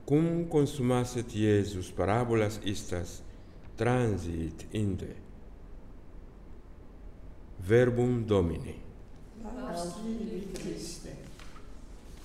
cum consumasset Iesus parabolas istas, transit inde. Verbum Domini. Laus tibi, Christe.